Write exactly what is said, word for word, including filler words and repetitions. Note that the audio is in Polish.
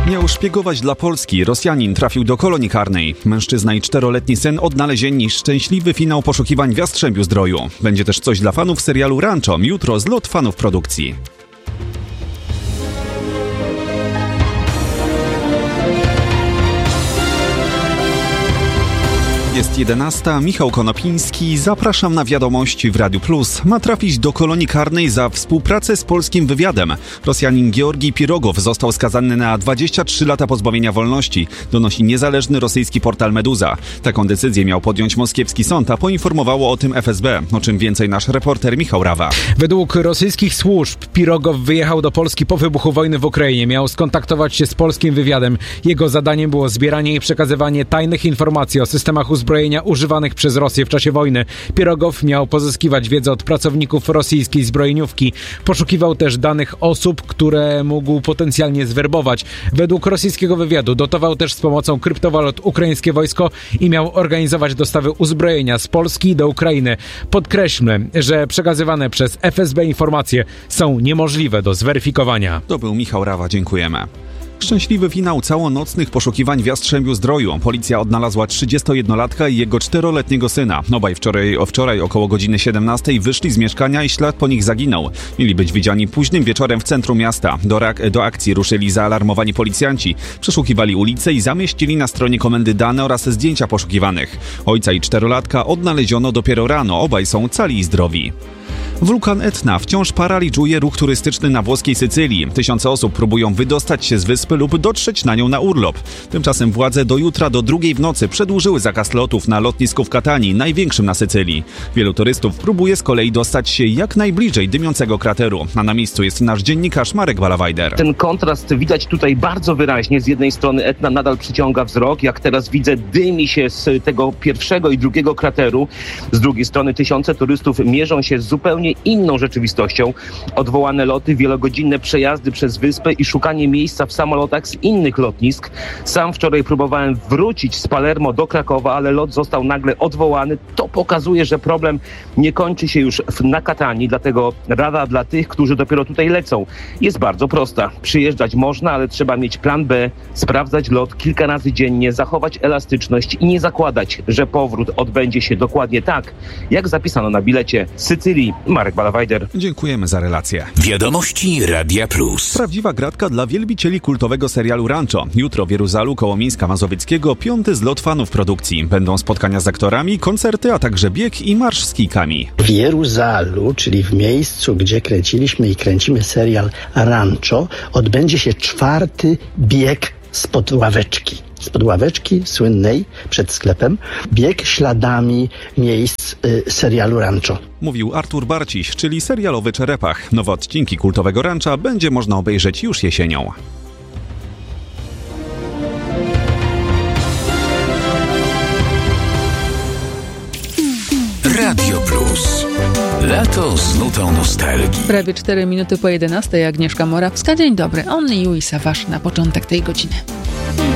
Miał szpiegować dla Polski. Rosjanin trafił do kolonii karnej. Mężczyzna i czteroletni syn odnalezieni. Szczęśliwy finał poszukiwań w Jastrzębiu Zdroju. Będzie też coś dla fanów serialu Rancho. Jutro zlot fanów produkcji. Jest jedenasta. Michał Konopiński. Zapraszam na wiadomości w Radiu Plus. Ma trafić do kolonii karnej za współpracę z polskim wywiadem. Rosjanin Georgij Pirogow został skazany na dwadzieścia trzy lata pozbawienia wolności, donosi niezależny rosyjski portal Meduza. Taką decyzję miał podjąć moskiewski sąd, a poinformowało o tym F S B. O czym więcej nasz reporter Michał Rawa. Według rosyjskich służb Pirogow wyjechał do Polski po wybuchu wojny w Ukrainie. Miał skontaktować się z polskim wywiadem. Jego zadaniem było zbieranie i przekazywanie tajnych informacji o systemach uzbrojenia używanych przez Rosję w czasie wojny. Pirogow miał pozyskiwać wiedzę od pracowników rosyjskiej zbrojeniówki. Poszukiwał też danych osób, które mógł potencjalnie zwerbować. Według rosyjskiego wywiadu dotował też z pomocą kryptowalut ukraińskie wojsko i miał organizować dostawy uzbrojenia z Polski do Ukrainy. Podkreślmy, że przekazywane przez F S B informacje są niemożliwe do zweryfikowania. To był Michał Rawa, dziękujemy. Szczęśliwy finał całonocnych poszukiwań w Jastrzębiu Zdroju. Policja odnalazła trzydziestojednolatka i jego czteroletniego syna. Obaj wczoraj, o wczoraj około godziny siedemnastej wyszli z mieszkania i ślad po nich zaginął. Mieli być widziani późnym wieczorem w centrum miasta. Do, rak- do akcji ruszyli zaalarmowani policjanci. Przeszukiwali ulice i zamieścili na stronie komendy dane oraz zdjęcia poszukiwanych. Ojca i czterolatka odnaleziono dopiero rano. Obaj są cali i zdrowi. Wulkan Etna wciąż paraliżuje ruch turystyczny na włoskiej Sycylii. Tysiące osób próbują wydostać się z wyspy lub dotrzeć na nią na urlop. Tymczasem władze do jutra do drugiej w nocy przedłużyły zakaz lotów na lotnisku w Catanii, największym na Sycylii. Wielu turystów próbuje z kolei dostać się jak najbliżej dymiącego krateru. A na miejscu jest nasz dziennikarz Marek Balawajder. Ten kontrast widać tutaj bardzo wyraźnie. Z jednej strony Etna nadal przyciąga wzrok. Jak teraz widzę, dymi się z tego pierwszego i drugiego krateru. Z drugiej strony tysiące turystów mierzą się z zupełnie inną rzeczywistością. Odwołane loty, wielogodzinne przejazdy przez wyspę i szukanie miejsca w samolotach z innych lotnisk. Sam wczoraj próbowałem wrócić z Palermo do Krakowa, ale lot został nagle odwołany. To pokazuje, że problem nie kończy się już na Catanii, dlatego rada dla tych, którzy dopiero tutaj lecą, jest bardzo prosta. Przyjeżdżać można, ale trzeba mieć plan B, sprawdzać lot kilka razy dziennie, zachować elastyczność i nie zakładać, że powrót odbędzie się dokładnie tak, jak zapisano na bilecie z Sycylii. Marek Balawajder. Dziękujemy za relację. Wiadomości Radia Plus. Prawdziwa gratka dla wielbicieli kultowego serialu Rancho. Jutro w Jeruzalu koło Mińska Mazowieckiego piąty zlot fanów produkcji. Będą spotkania z aktorami, koncerty, a także bieg i marsz z kijkami. W Jeruzalu, czyli w miejscu, gdzie kręciliśmy i kręcimy serial Rancho, odbędzie się czwarty bieg spod ławeczki. Spod ławeczki słynnej przed sklepem, bieg śladami miejsc y, serialu Rancho. Mówił Artur Barciś, czyli serialowy czerepach. Nowe odcinki kultowego Rancha będzie można obejrzeć już jesienią. Radio Plus. Lato z nutą nostalgii. Prawie cztery minuty po jedenastej. Agnieszka Morawska. Dzień dobry. On i Sawasz na początek tej godziny.